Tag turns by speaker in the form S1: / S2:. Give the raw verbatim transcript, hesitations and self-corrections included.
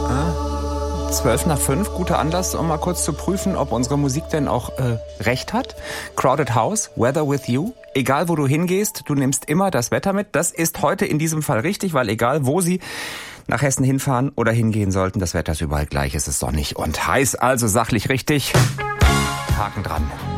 S1: Zwölf nach fünf, guter Anlass, um mal kurz zu prüfen, ob unsere Musik denn auch äh, recht hat. Crowded House, Weather with You. Egal, wo du hingehst, du nimmst immer das Wetter mit. Das ist heute in diesem Fall richtig, weil egal, wo Sie nach Hessen hinfahren oder hingehen sollten, das Wetter ist überall gleich. Es ist sonnig und heiß, also sachlich richtig. Haken dran.